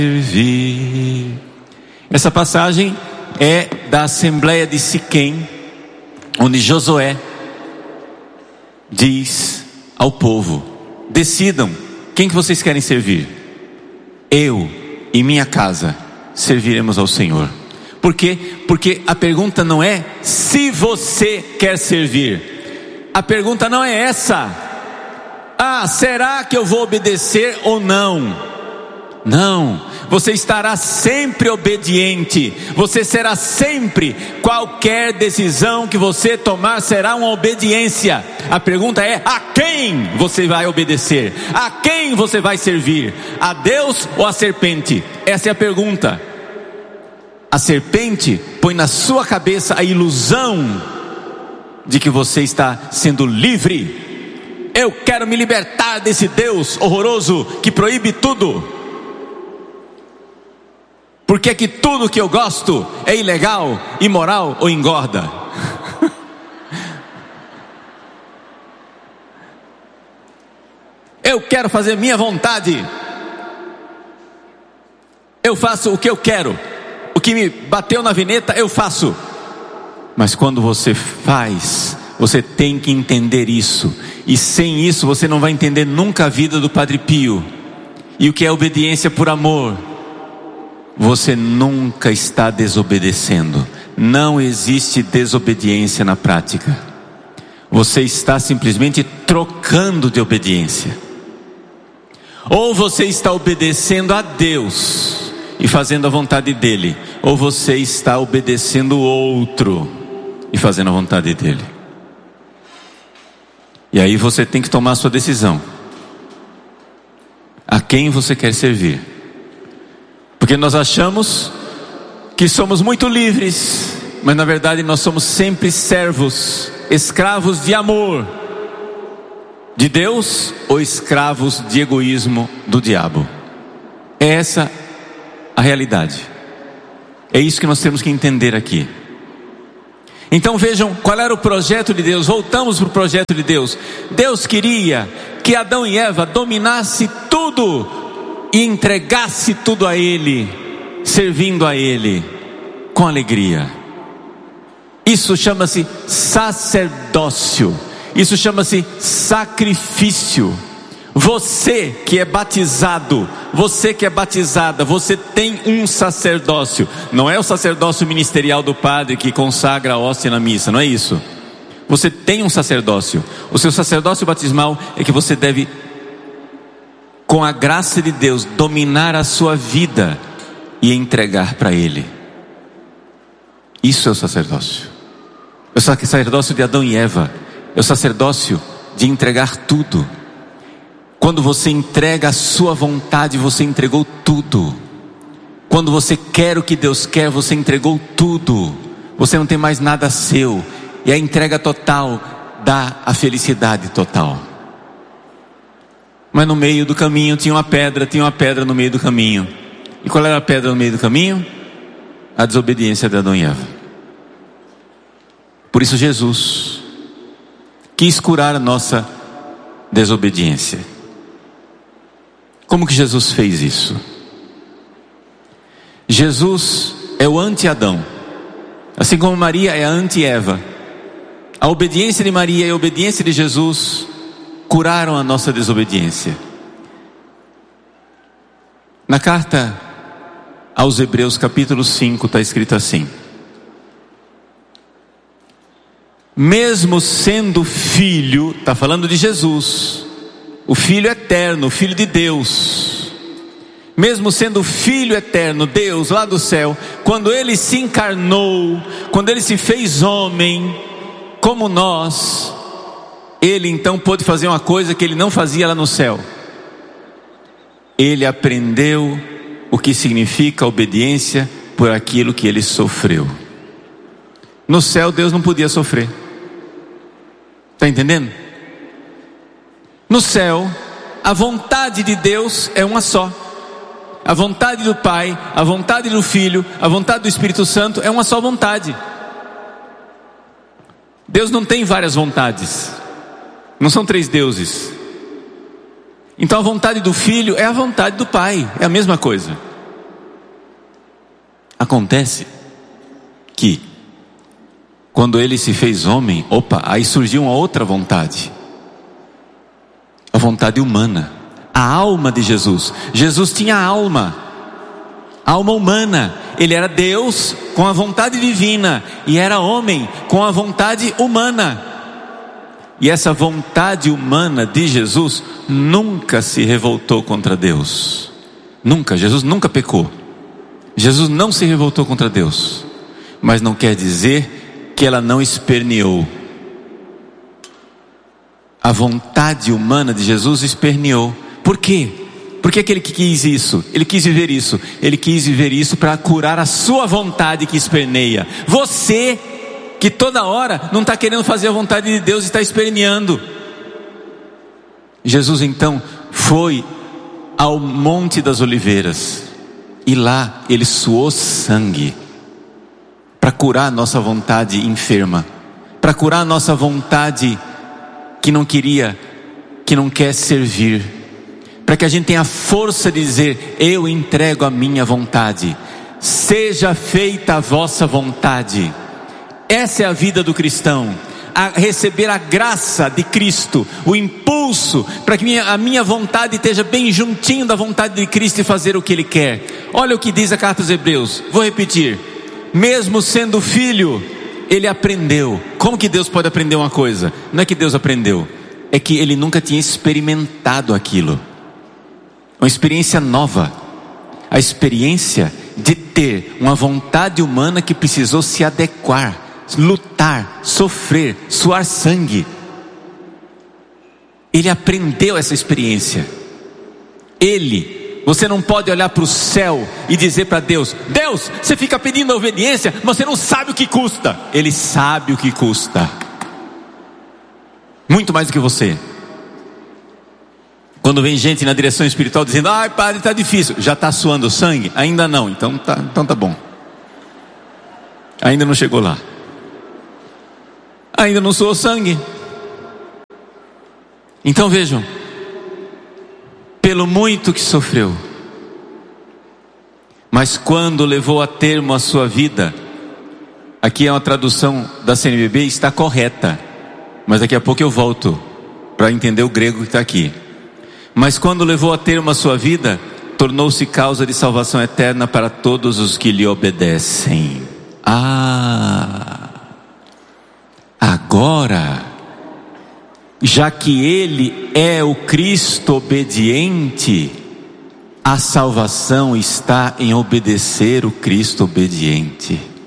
servir. Essa passagem é da Assembleia de Siquém, onde Josué diz ao povo: decidam quem que vocês querem servir. Eu e minha casa serviremos ao Senhor. Por quê? Porque a pergunta não é se você quer servir. A pergunta não é essa: será que eu vou obedecer ou não? Não, você estará sempre obediente. Você será sempre, qualquer decisão que você tomar será uma obediência. A pergunta é: a quem você vai obedecer? A quem você vai servir? A Deus ou a serpente? Essa é a pergunta. A serpente põe na sua cabeça a ilusão de que você está sendo livre. Eu quero me libertar desse Deus horroroso que proíbe tudo. Porque é que tudo que eu gosto é ilegal, imoral ou engorda. Eu quero fazer minha vontade. Eu faço o que eu quero. O que me bateu na vineta eu faço. Mas quando você faz, você tem que entender isso. E sem isso você não vai entender nunca a vida do Padre Pio. E o que é obediência por amor. Você nunca está desobedecendo. Não existe desobediência na prática. Você está simplesmente trocando de obediência. Ou você está obedecendo a Deus e fazendo a vontade dele, ou você está obedecendo o outro e fazendo a vontade dele. E aí você tem que tomar a sua decisão. A quem você quer servir? Porque nós achamos que somos muito livres, mas na verdade nós somos sempre servos, escravos de amor de Deus ou escravos de egoísmo do diabo. É essa a realidade. É isso que nós temos que entender aqui. Então vejam qual era o projeto de Deus. Voltamos para o projeto de Deus. Deus queria que Adão e Eva dominassem tudo e entregasse tudo a Ele, servindo a Ele com alegria. Isso chama-se sacerdócio. Isso chama-se sacrifício. Você que é batizado, você que é batizada, você tem um sacerdócio. Não é o sacerdócio ministerial do padre que consagra a hóstia na missa, não é isso. Você tem um sacerdócio. O seu sacerdócio batismal é que você deve, com a graça de Deus, dominar a sua vida e entregar para Ele. Isso é o sacerdócio. É o sacerdócio de Adão e Eva. É o sacerdócio de entregar tudo. Quando você entrega a sua vontade, você entregou tudo. Quando você quer o que Deus quer, você entregou tudo. Você não tem mais nada seu. E a entrega total dá a felicidade total. Mas no meio do caminho tinha uma pedra no meio do caminho. E qual era a pedra no meio do caminho? A desobediência de Adão e Eva. Por isso Jesus quis curar a nossa desobediência. Como que Jesus fez isso? Jesus é o anti-Adão, assim como Maria é a anti-Eva. A obediência de Maria e a obediência de Jesus curaram a nossa desobediência. Na carta aos Hebreus capítulo 5 está escrito assim: mesmo sendo filho, está falando de Jesus, o Filho eterno, o Filho de Deus. Mesmo sendo Filho eterno, Deus lá do céu, quando Ele se encarnou, quando Ele se fez homem, como nós, Ele então pôde fazer uma coisa que Ele não fazia lá no céu. Ele aprendeu o que significa obediência por aquilo que Ele sofreu. No céu Deus não podia sofrer. Está entendendo? No céu, a vontade de Deus é uma só. A vontade do Pai, a vontade do Filho, a vontade do Espírito Santo é uma só vontade. Deus não tem várias vontades. Não são três deuses. Então a vontade do Filho é a vontade do Pai. É a mesma coisa. Acontece que quando ele se fez homem, aí surgiu uma outra vontade, a vontade humana, a alma de Jesus. Jesus tinha alma humana. Ele era Deus com a vontade divina e era homem com a vontade humana. E essa vontade humana de Jesus nunca se revoltou contra Deus. Nunca. Jesus nunca pecou. Jesus não se revoltou contra Deus. Mas não quer dizer que ela não esperneou. A vontade humana de Jesus esperneou. Por quê? Por que ele quis isso? Ele quis viver isso. Ele quis viver isso para curar a sua vontade que esperneia. Você que toda hora não está querendo fazer a vontade de Deus e está esperneando. Jesus então foi ao Monte das Oliveiras. E lá ele suou sangue para curar a nossa vontade enferma, para curar a nossa vontade que não queria, que não quer servir, para que a gente tenha força de dizer: eu entrego a minha vontade, seja feita a vossa vontade. Essa é a vida do cristão, a receber a graça de Cristo, o impulso para que a minha vontade esteja bem juntinho da vontade de Cristo e fazer o que Ele quer. Olha o que diz a carta aos Hebreus, vou repetir: mesmo sendo filho, Ele aprendeu. Como que Deus pode aprender uma coisa? Não é que Deus aprendeu, é que Ele nunca tinha experimentado aquilo. Uma experiência nova, a experiência de ter uma vontade humana que precisou se adequar, lutar, sofrer, suar sangue. Ele aprendeu essa experiência. Você não pode olhar para o céu e dizer para Deus: Deus, você fica pedindo a obediência, mas você não sabe o que custa. Ele sabe o que custa, muito mais do que você. Quando vem gente na direção espiritual dizendo: ai padre, está difícil, já está suando sangue? Ainda não, então tá bom, ainda não chegou lá, ainda não suou sangue. Então vejam, pelo muito que sofreu, mas quando levou a termo a sua vida, aqui é uma tradução da CNBB, está correta, mas daqui a pouco eu volto para entender o grego que está aqui. Mas quando levou a termo a sua vida, tornou-se causa de salvação eterna para todos os que lhe obedecem. Agora, já que Ele é o Cristo obediente, a salvação está em obedecer o Cristo obediente.